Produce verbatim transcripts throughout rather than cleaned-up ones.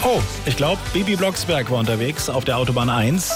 Oh, ich glaube, Bibi Blocksberg war unterwegs auf der Autobahn eins.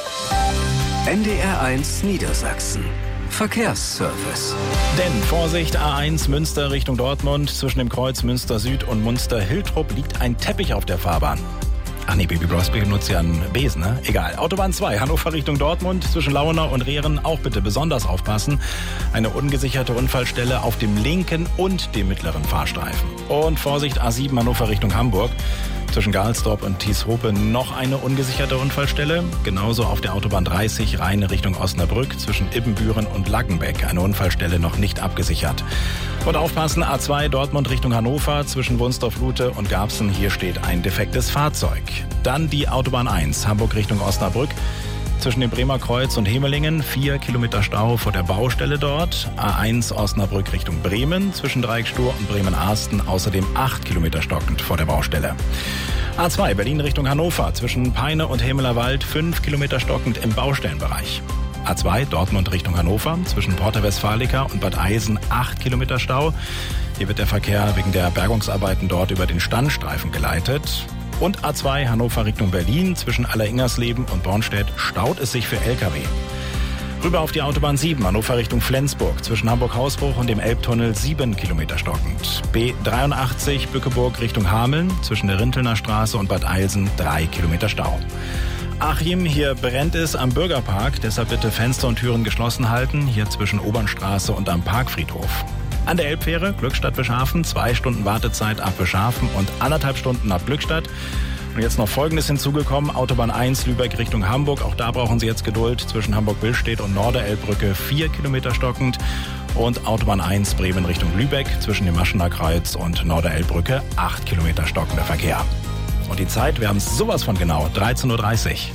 N D R eins Niedersachsen. Verkehrsservice. Denn Vorsicht, A eins Münster Richtung Dortmund. Zwischen dem Kreuz Münster Süd und Münster Hiltrup liegt ein Teppich auf der Fahrbahn. Ach nee, Bibi Blocksberg benutzt ja einen Besen, ne? Egal. Autobahn zwei, Hannover Richtung Dortmund. Zwischen Lauenau und Rehren auch bitte besonders aufpassen. Eine ungesicherte Unfallstelle auf dem linken und dem mittleren Fahrstreifen. Und Vorsicht, A sieben Hannover Richtung Hamburg. Zwischen Galsdorp und Tieshope noch eine ungesicherte Unfallstelle. Genauso auf der Autobahn dreißig Rheine Richtung Osnabrück zwischen Ibbenbüren und Lackenbeck. Eine Unfallstelle noch nicht abgesichert. Und aufpassen, A zwei Dortmund Richtung Hannover zwischen Wunsdorf-Lute und Garbsen. Hier steht ein defektes Fahrzeug. Dann die Autobahn eins Hamburg Richtung Osnabrück. Zwischen dem Bremer Kreuz und Hemelingen vier Kilometer Stau vor der Baustelle dort. A eins Osnabrück Richtung Bremen zwischen Dreieckstur und Bremen-Arsten. Außerdem acht Kilometer stockend vor der Baustelle. A zwei Berlin Richtung Hannover zwischen Peine und Hemelerwald fünf Kilometer stockend im Baustellenbereich. A zwei Dortmund Richtung Hannover zwischen Porta Westfalica und Bad Eisen acht Kilometer Stau. Hier wird der Verkehr wegen der Bergungsarbeiten dort über den Standstreifen geleitet. Und A zwei Hannover Richtung Berlin zwischen Alleringhersleben und Bornstedt staut es sich für L K W. Rüber auf die Autobahn sieben Hannover Richtung Flensburg zwischen Hamburg-Hausbruch und dem Elbtunnel sieben Kilometer stockend. B dreiundachtzig Bückeburg Richtung Hameln zwischen der Rintelner Straße und Bad Eilsen drei Kilometer Stau. Achim, hier brennt es am Bürgerpark, deshalb bitte Fenster und Türen geschlossen halten, hier zwischen Obernstraße und am Parkfriedhof. An der Elbfähre Glückstadt-Beschhafen, zwei Stunden Wartezeit ab Beschhafen und anderthalb Stunden ab Glückstadt. Und jetzt noch Folgendes hinzugekommen, Autobahn eins Lübeck Richtung Hamburg, auch da brauchen Sie jetzt Geduld, zwischen Hamburg-Billstedt und Norderelbbrücke vier Kilometer stockend. Und Autobahn eins Bremen Richtung Lübeck zwischen dem Maschener Kreuz und Norderelbbrücke acht Kilometer stockender Verkehr. Und die Zeit, wir haben es sowas von genau, dreizehn Uhr dreißig.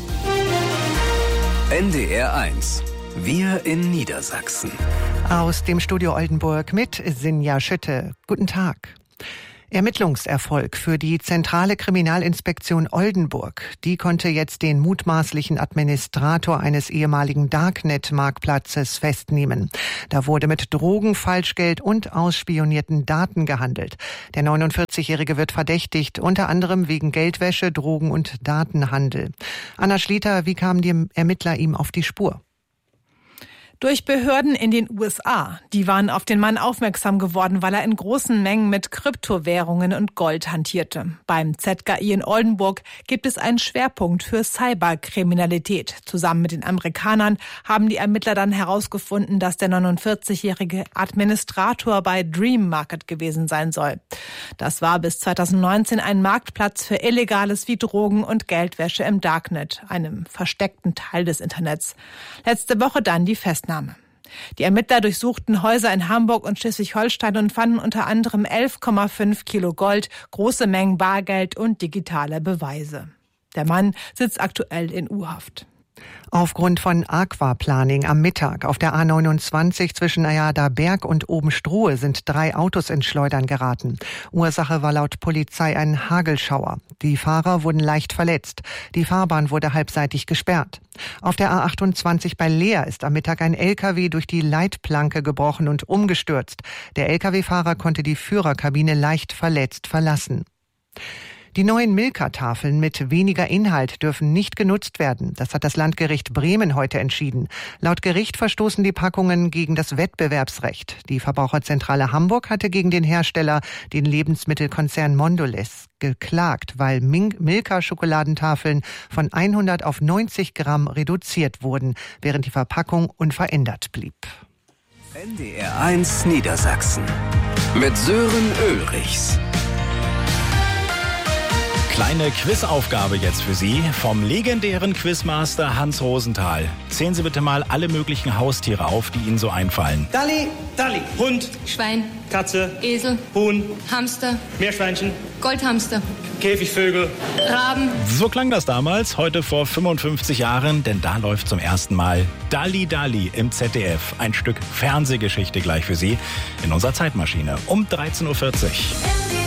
N D R eins. Wir in Niedersachsen. Aus dem Studio Oldenburg mit Sinja Schütte. Guten Tag. Ermittlungserfolg für die Zentrale Kriminalinspektion Oldenburg. Die konnte jetzt den mutmaßlichen Administrator eines ehemaligen Darknet-Marktplatzes festnehmen. Da wurde mit Drogen, Falschgeld und ausspionierten Daten gehandelt. Der neunundvierzigjährige wird verdächtigt, unter anderem wegen Geldwäsche, Drogen- und Datenhandel. Anna Schlieter, wie kamen die Ermittler ihm auf die Spur? Durch Behörden in den U S A. Die waren auf den Mann aufmerksam geworden, weil er in großen Mengen mit Kryptowährungen und Gold hantierte. Beim Z K I in Oldenburg gibt es einen Schwerpunkt für Cyberkriminalität. Zusammen mit den Amerikanern haben die Ermittler dann herausgefunden, dass der neunundvierzigjährige Administrator bei Dream Market gewesen sein soll. Das war bis zweitausendneunzehn ein Marktplatz für Illegales wie Drogen und Geldwäsche im Darknet, einem versteckten Teil des Internets. Letzte Woche dann die Festnahme. Die Ermittler durchsuchten Häuser in Hamburg und Schleswig-Holstein und fanden unter anderem elf Komma fünf Kilo Gold, große Mengen Bargeld und digitale Beweise. Der Mann sitzt aktuell in U-Haft. Aufgrund von Aquaplaning am Mittag auf der A neunundzwanzig zwischen Ayader Berg und Obenstruhe sind drei Autos ins Schleudern geraten. Ursache war laut Polizei ein Hagelschauer. Die Fahrer wurden leicht verletzt. Die Fahrbahn wurde halbseitig gesperrt. Auf der A achtundzwanzig bei Leer ist am Mittag ein L K W durch die Leitplanke gebrochen und umgestürzt. Der L K W-Fahrer konnte die Führerkabine leicht verletzt verlassen. Die neuen Milka-Tafeln mit weniger Inhalt dürfen nicht genutzt werden. Das hat das Landgericht Bremen heute entschieden. Laut Gericht verstoßen die Packungen gegen das Wettbewerbsrecht. Die Verbraucherzentrale Hamburg hatte gegen den Hersteller, den Lebensmittelkonzern Mondelez, geklagt, weil Milka-Schokoladentafeln von hundert auf neunzig Gramm reduziert wurden, während die Verpackung unverändert blieb. N D R eins Niedersachsen mit Sören Ulrichs. Kleine Quizaufgabe jetzt für Sie vom legendären Quizmaster Hans Rosenthal. Zählen Sie bitte mal alle möglichen Haustiere auf, die Ihnen so einfallen. Dalli, Dalli, Hund, Schwein, Katze, Esel, Huhn, Hamster, Meerschweinchen, Goldhamster, Käfigvögel, Raben. So klang das damals, heute vor fünfundfünfzig Jahren, denn da läuft zum ersten Mal Dalli Dalli im Z D F. Ein Stück Fernsehgeschichte gleich für Sie in unserer Zeitmaschine um dreizehn Uhr vierzig.